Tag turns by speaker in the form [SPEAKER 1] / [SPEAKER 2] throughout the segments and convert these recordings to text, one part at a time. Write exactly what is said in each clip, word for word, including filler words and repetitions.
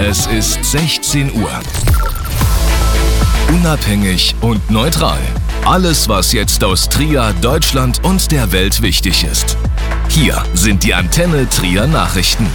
[SPEAKER 1] Es ist sechzehn Uhr. Unabhängig und neutral. Alles, was jetzt aus Trier, Deutschland und der Welt wichtig ist. Hier sind die Antenne Trier Nachrichten.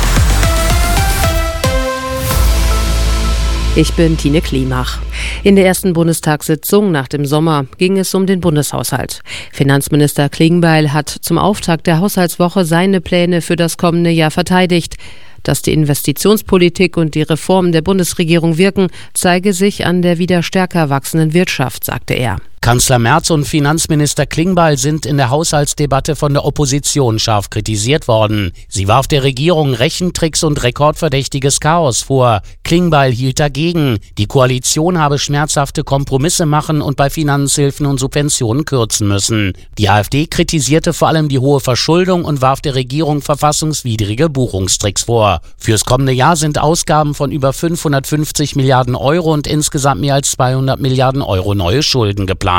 [SPEAKER 2] Ich bin Tine Klimach. In der ersten Bundestagssitzung nach dem Sommer ging es um den Bundeshaushalt. Finanzminister Klingbeil hat zum Auftakt der Haushaltswoche seine Pläne für das kommende Jahr verteidigt. Dass die Investitionspolitik und die Reformen der Bundesregierung wirken, zeige sich an der wieder stärker wachsenden Wirtschaft, sagte er.
[SPEAKER 3] Kanzler Merz und Finanzminister Klingbeil sind in der Haushaltsdebatte von der Opposition scharf kritisiert worden. Sie warf der Regierung Rechentricks und rekordverdächtiges Chaos vor. Klingbeil hielt dagegen. Die Koalition habe schmerzhafte Kompromisse machen und bei Finanzhilfen und Subventionen kürzen müssen. Die AfD kritisierte vor allem die hohe Verschuldung und warf der Regierung verfassungswidrige Buchungstricks vor. Fürs kommende Jahr sind Ausgaben von über fünfhundertfünfzig Milliarden Euro und insgesamt mehr als zweihundert Milliarden Euro neue Schulden geplant.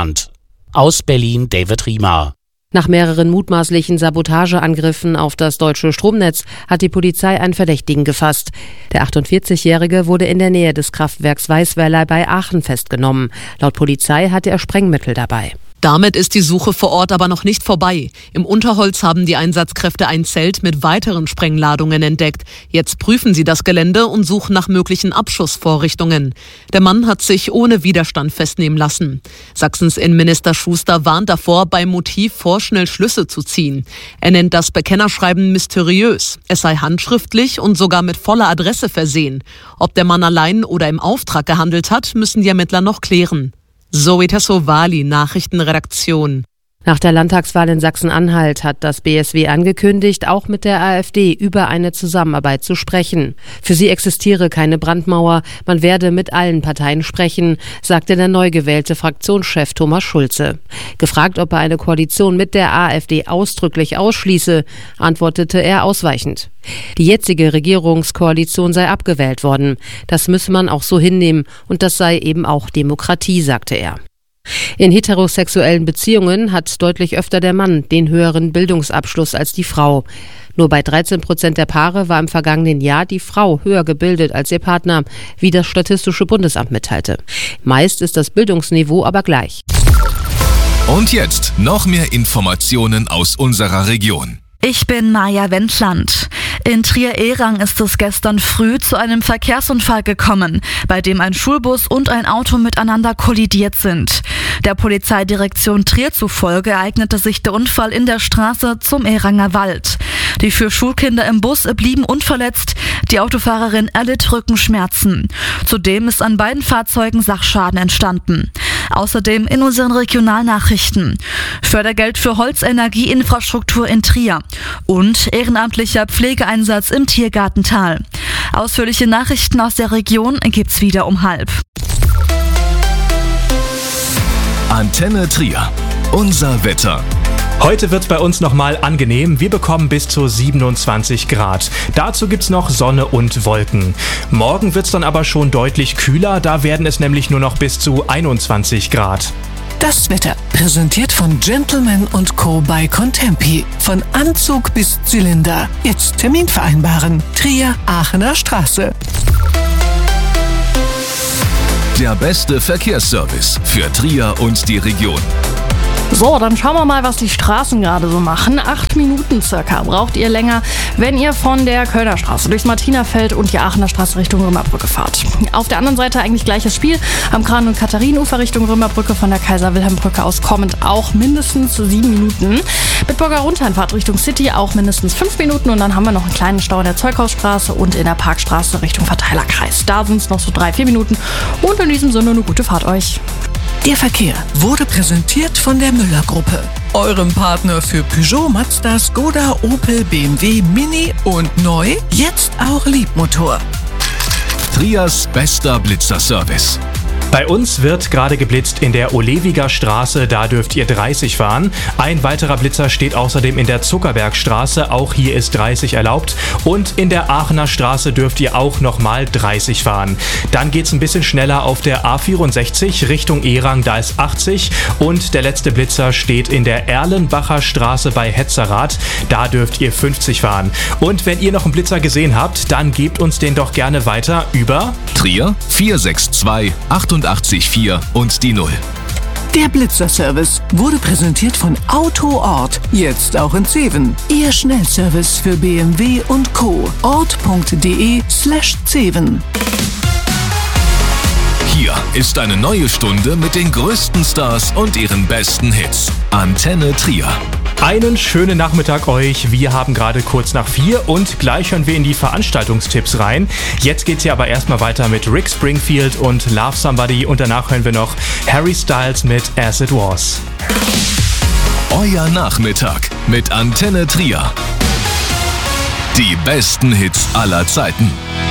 [SPEAKER 3] Aus Berlin David Riemer.
[SPEAKER 2] Nach mehreren mutmaßlichen Sabotageangriffen auf das deutsche Stromnetz hat die Polizei einen Verdächtigen gefasst. Der achtundvierzigjährige wurde in der Nähe des Kraftwerks Weißweiler bei Aachen festgenommen. Laut Polizei hatte er Sprengmittel dabei.
[SPEAKER 4] Damit ist die Suche vor Ort aber noch nicht vorbei. Im Unterholz haben die Einsatzkräfte ein Zelt mit weiteren Sprengladungen entdeckt. Jetzt prüfen sie das Gelände und suchen nach möglichen Abschussvorrichtungen. Der Mann hat sich ohne Widerstand festnehmen lassen. Sachsens Innenminister Schuster warnt davor, beim Motiv vorschnell Schlüsse zu ziehen. Er nennt das Bekennerschreiben mysteriös. Es sei handschriftlich und sogar mit voller Adresse versehen. Ob der Mann allein oder im Auftrag gehandelt hat, müssen die Ermittler noch klären. Zoe Tassovali, Nachrichtenredaktion.
[SPEAKER 2] Nach der Landtagswahl in Sachsen-Anhalt hat das B S W angekündigt, auch mit der AfD über eine Zusammenarbeit zu sprechen. Für sie existiere keine Brandmauer, man werde mit allen Parteien sprechen, sagte der neu gewählte Fraktionschef Thomas Schulze. Gefragt, ob er eine Koalition mit der AfD ausdrücklich ausschließe, antwortete er ausweichend. Die jetzige Regierungskoalition sei abgewählt worden. Das müsse man auch so hinnehmen und das sei eben auch Demokratie, sagte er. In heterosexuellen Beziehungen hat deutlich öfter der Mann den höheren Bildungsabschluss als die Frau. Nur bei dreizehn Prozent der Paare war im vergangenen Jahr die Frau höher gebildet als ihr Partner, wie das Statistische Bundesamt mitteilte. Meist ist das Bildungsniveau aber gleich.
[SPEAKER 1] Und jetzt noch mehr Informationen aus unserer Region.
[SPEAKER 5] Ich bin Maja Wendland. In Trier-Ehrang ist es gestern früh zu einem Verkehrsunfall gekommen, bei dem ein Schulbus und ein Auto miteinander kollidiert sind. Der Polizeidirektion Trier zufolge ereignete sich der Unfall in der Straße zum Ehranger Wald. Die vier Schulkinder im Bus blieben unverletzt, die Autofahrerin erlitt Rückenschmerzen. Zudem ist an beiden Fahrzeugen Sachschaden entstanden. Außerdem in unseren Regionalnachrichten: Fördergeld für Holzenergieinfrastruktur in Trier und ehrenamtlicher Pflegeeinsatz im Tiergartental. Ausführliche Nachrichten aus der Region gibt's wieder um halb.
[SPEAKER 1] Antenne Trier. Unser Wetter.
[SPEAKER 6] Heute wird es bei uns nochmal angenehm. Wir bekommen bis zu siebenundzwanzig Grad. Dazu gibt's noch Sonne und Wolken. Morgen wird's dann aber schon deutlich kühler. Da werden es nämlich nur noch bis zu einundzwanzig Grad.
[SPEAKER 7] Das Wetter, präsentiert von Gentleman und Co. bei Contempi. Von Anzug bis Zylinder. Jetzt Termin vereinbaren. Trier, Aachener Straße.
[SPEAKER 1] Der beste Verkehrsservice für Trier und die Region.
[SPEAKER 8] So, dann schauen wir mal, was die Straßen gerade so machen. Acht Minuten circa braucht ihr länger, wenn ihr von der Kölner Straße durchs Martinerfeld und die Aachener Straße Richtung Römerbrücke fahrt. Auf der anderen Seite eigentlich gleiches Spiel. Am Kran- und Katharinenufer Richtung Römerbrücke, von der Kaiser-Wilhelm-Brücke aus kommend auch mindestens sieben Minuten. Bitburger Rundeinfahrt Richtung City auch mindestens fünf Minuten. Und dann haben wir noch einen kleinen Stau in der Zeughausstraße und in der Parkstraße Richtung Verteilerkreis. Da sind es noch so drei, vier Minuten. Und in diesem Sinne eine gute Fahrt euch.
[SPEAKER 7] Der Verkehr wurde präsentiert von der Müller-Gruppe, eurem Partner für Peugeot, Mazda, Skoda, Opel, B M W, Mini und neu, jetzt auch Liebmotor.
[SPEAKER 1] Triers bester Blitzerservice.
[SPEAKER 6] Bei uns wird gerade geblitzt in der Olewiger Straße, da dürft ihr dreißig fahren. Ein weiterer Blitzer steht außerdem in der Zuckerbergstraße, auch hier ist dreißig erlaubt. Und in der Aachener Straße dürft ihr auch nochmal dreißig fahren. Dann geht's ein bisschen schneller auf der A vierundsechzig Richtung Erang, da ist achtzig. Und der letzte Blitzer steht in der Erlenbacher Straße bei Hetzerath, da dürft ihr fünfzig fahren. Und wenn ihr noch einen Blitzer gesehen habt, dann gebt uns den doch gerne weiter über
[SPEAKER 1] Trier vier sechs zwei acht acht vier und die null.
[SPEAKER 7] Der Blitzerservice wurde präsentiert von Autoort, jetzt auch in Zeven. Ihr Schnellservice für B M W und Co. ort.de slash Zeven.
[SPEAKER 1] Hier ist eine neue Stunde mit den größten Stars und ihren besten Hits. Antenne Trier.
[SPEAKER 6] Einen schönen Nachmittag euch. Wir haben gerade kurz nach vier und gleich hören wir in die Veranstaltungstipps rein. Jetzt geht's hier aber erstmal weiter mit Rick Springfield und Love Somebody und danach hören wir noch Harry Styles mit As It Was.
[SPEAKER 1] Euer Nachmittag mit Antenne Trier. Die besten Hits aller Zeiten.